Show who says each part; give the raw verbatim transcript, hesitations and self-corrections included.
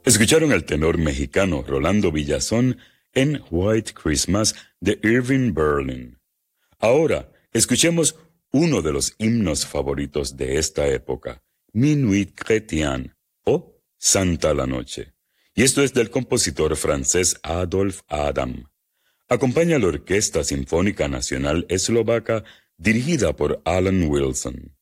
Speaker 1: Escucharon al tenor mexicano Rolando Villazón en White Christmas de Irving Berlin. Ahora, escuchemos uno de los himnos favoritos de esta época, Minuit Chrétien, o Santa la Noche. Y esto es del compositor francés Adolphe Adam. Acompaña la Orquesta Sinfónica Nacional Eslovaca dirigida por Alan Wilson.